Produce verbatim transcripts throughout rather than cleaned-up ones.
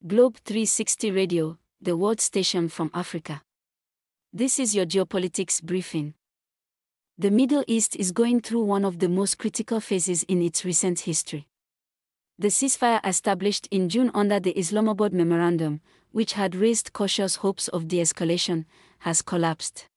Globe three sixty Radio, the world station from Africa. This is your geopolitics briefing. The Middle East is going through one of the most critical phases in its recent history. The ceasefire established in June under the Islamabad Memorandum, which had raised cautious hopes of de-escalation, has collapsed.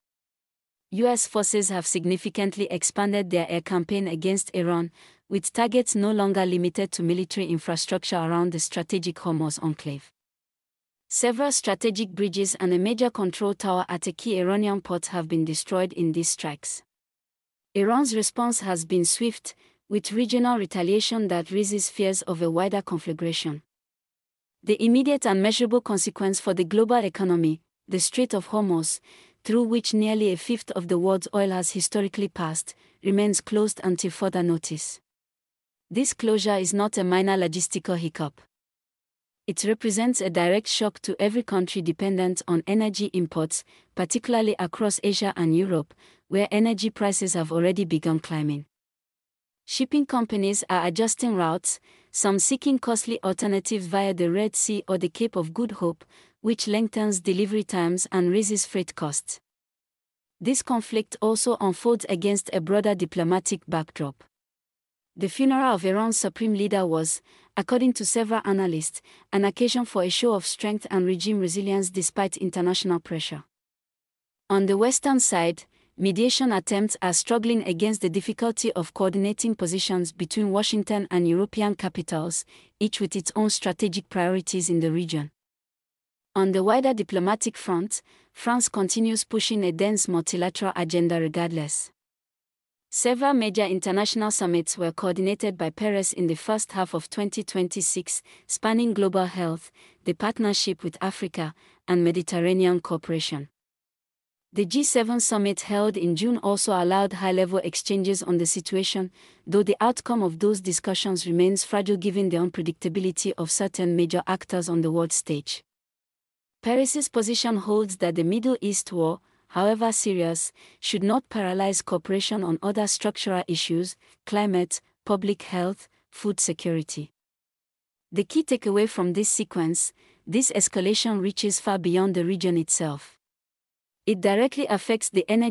U S forces have significantly expanded their air campaign against Iran, with targets no longer limited to military infrastructure around the strategic Hormuz enclave. Several strategic bridges and a major control tower at a key Iranian port have been destroyed in these strikes. Iran's response has been swift, with regional retaliation that raises fears of a wider conflagration. The immediate and measurable consequence for the global economy, the Strait of Hormuz, through which nearly a fifth of the world's oil has historically passed, remains closed until further notice. This closure is not a minor logistical hiccup. It represents a direct shock to every country dependent on energy imports, particularly across Asia and Europe, where energy prices have already begun climbing. Shipping companies are adjusting routes, some seeking costly alternatives via the Red Sea or the Cape of Good Hope, which lengthens delivery times and raises freight costs. This conflict also unfolds against a broader diplomatic backdrop. The funeral of Iran's supreme leader was, according to several analysts, an occasion for a show of strength and regime resilience despite international pressure. On the Western side, mediation attempts are struggling against the difficulty of coordinating positions between Washington and European capitals, each with its own strategic priorities in the region. On the wider diplomatic front, France continues pushing a dense multilateral agenda regardless. Several major international summits were coordinated by Paris in the first half of twenty twenty-six, spanning global health, the partnership with Africa, and Mediterranean cooperation. The G seven summit held in June also allowed high-level exchanges on the situation, though the outcome of those discussions remains fragile given the unpredictability of certain major actors on the world stage. Paris's position holds that the Middle East war, however serious, should not paralyze cooperation on other structural issues, climate, public health, food security. The key takeaway from this sequence: this escalation reaches far beyond the region itself. It directly affects the energy